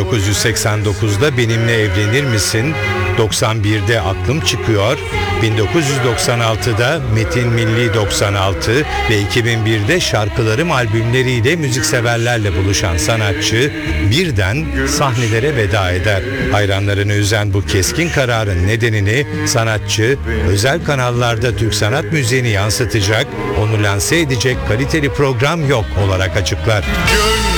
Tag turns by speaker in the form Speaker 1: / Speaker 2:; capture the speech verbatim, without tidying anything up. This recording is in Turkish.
Speaker 1: dokuz yüz seksen dokuzda Benimle Evlenir Misin, doksan birde Aklım Çıkıyor, bin dokuz yüz doksan altıda Metin Milli doksan altı ve iki bin birde Şarkılarım albümleriyle müzikseverlerle buluşan sanatçı birden sahnelere veda eder. Hayranlarını üzen bu keskin kararın nedenini sanatçı özel kanallarda Türk sanat müziğini yansıtacak, onu lanse edecek kaliteli program yok olarak açıklar.